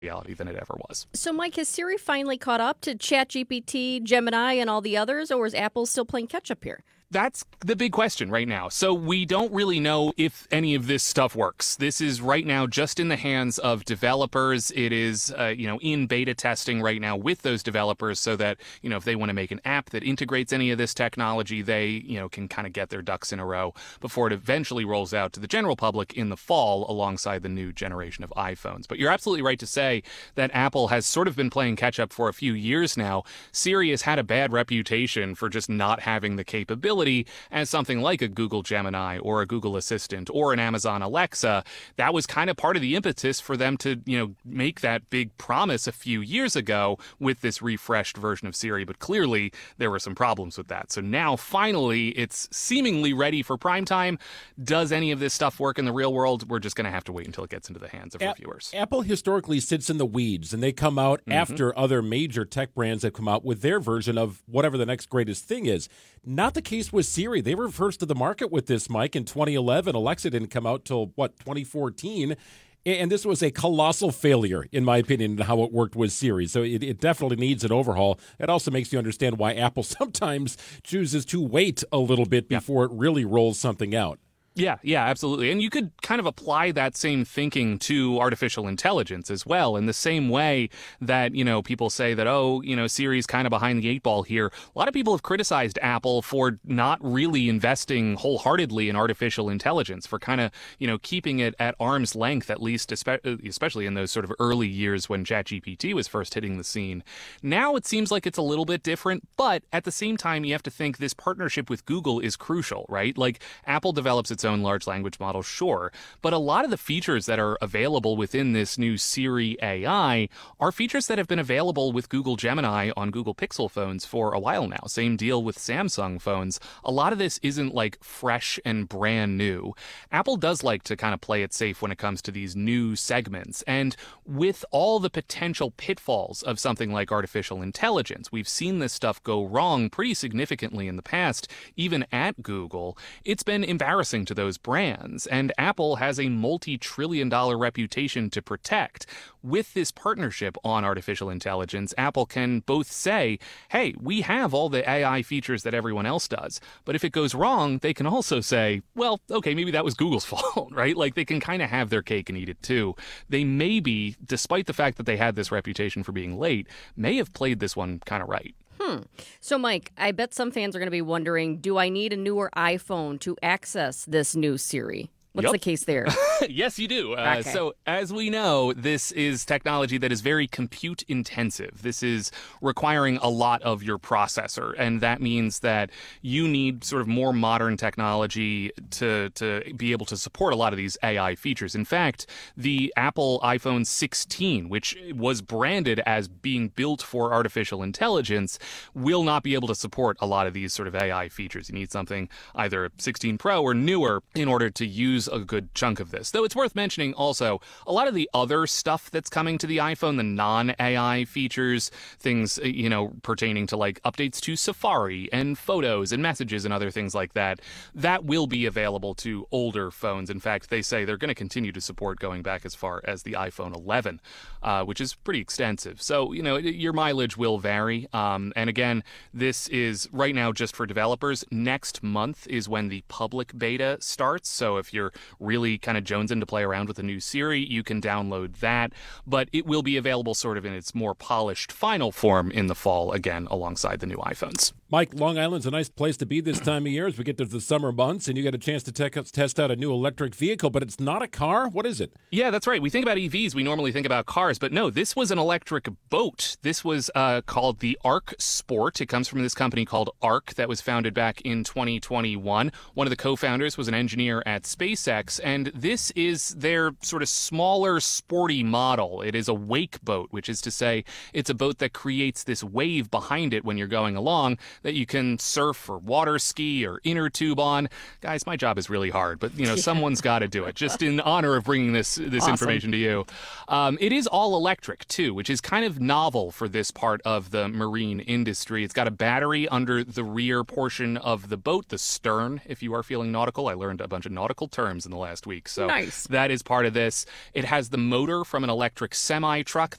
reality than it ever was. So, Mike, has Siri finally caught up to ChatGPT, Gemini, and all the others, or is Apple still playing catch-up here? That's the big question right now. So we don't really know if any of this stuff works. This is right now just in the hands of developers. It is, in beta testing right now with those developers so that, if they want to make an app that integrates any of this technology, they, can kind of get their ducks in a row before it eventually rolls out to the general public in the fall alongside the new generation of iPhones. But you're absolutely right to say that Apple has sort of been playing catch up for a few years now. Siri has had a bad reputation for just not having the capability as something like a Google Gemini or a Google Assistant or an Amazon Alexa. That was kind of part of the impetus for them to, make that big promise a few years ago with this refreshed version of Siri. But clearly there were some problems with that. So now finally it's seemingly ready for prime time. Does any of this stuff work in the real world? We're just going to have to wait until it gets into the hands of reviewers. Apple historically sits in the weeds, and they come out after other major tech brands have come out with their version of whatever the next greatest thing is. Not the case with Siri. They were first to the market with this, Mike, in 2011. Alexa didn't come out till, 2014? And this was a colossal failure, in my opinion, in how it worked with Siri. So it definitely needs an overhaul. It also makes you understand why Apple sometimes chooses to wait a little bit before it really rolls something out. Yeah, absolutely. And you could kind of apply that same thinking to artificial intelligence as well, in the same way that, people say that, Siri's kind of behind the eight ball here. A lot of people have criticized Apple for not really investing wholeheartedly in artificial intelligence, for kind of, keeping it at arm's length, at least, especially in those sort of early years when ChatGPT was first hitting the scene. Now it seems like it's a little bit different, but at the same time, you have to think this partnership with Google is crucial, right? Like, Apple develops its own large language model, sure, but a lot of the features that are available within this new Siri AI are features that have been available with Google Gemini on Google Pixel phones for a while now. Same deal with Samsung phones. A lot of this isn't like fresh and brand new. Apple does like to kind of play it safe when it comes to these new segments, and with all the potential pitfalls of something like artificial intelligence, we've seen this stuff go wrong pretty significantly in the past, even at Google. It's been embarrassing to those brands, and Apple has a multi-trillion-dollar reputation to protect. With this partnership on artificial intelligence, Apple can both say, hey, we have all the AI features that everyone else does, but if it goes wrong, they can also say, well, okay, maybe that was Google's fault, right? Like, they can kind of have their cake and eat it too. They may be, despite the fact that they had this reputation for being late, may have played this one kind of right. So, Mike, I bet some fans are going to be wondering, do I need a newer iPhone to access this new Siri? What's the case there? Yes, you do. Okay. So, as we know, this is technology that is very compute intensive. This is requiring a lot of your processor, and that means that you need sort of more modern technology to be able to support a lot of these AI features. In fact, the Apple iPhone 16, which was branded as being built for artificial intelligence, will not be able to support a lot of these sort of AI features. You need something either 16 Pro or newer in order to use a good chunk of this. Though it's worth mentioning also, a lot of the other stuff that's coming to the iPhone, the non-AI features, things, pertaining to like updates to Safari and photos and messages and other things like that, that will be available to older phones. In fact, they say they're going to continue to support going back as far as the iPhone 11, which is pretty extensive. So, your mileage will vary. And again, this is right now just for developers. Next month is when the public beta starts. So if you're really kind of jonesing to play around with the new Siri, you can download that, but it will be available sort of in its more polished final form in the fall, again, alongside the new iPhones. Mike, Long Island's a nice place to be this time of year as we get to the summer months, and you get a chance to test out a new electric vehicle, but it's not a car? What is it? Yeah, that's right. We think about EVs, we normally think about cars, but no, this was an electric boat. This was called the Arc Sport. It comes from this company called Arc that was founded back in 2021. One of the co-founders was an engineer at SpaceX, and this is their sort of smaller, sporty model. It is a wake boat, which is to say it's a boat that creates this wave behind it when you're going along that you can surf or water ski or inner tube on. Guys, my job is really hard, but someone's got to do it. Just in honor of bringing this Awesome. information to you. It is all electric too, which is kind of novel for this part of the marine industry. It's got a battery under the rear portion of the boat, the stern, if you are feeling nautical. I learned a bunch of nautical terms in the last week, so nice. That is part of this. It has the motor from an electric semi-truck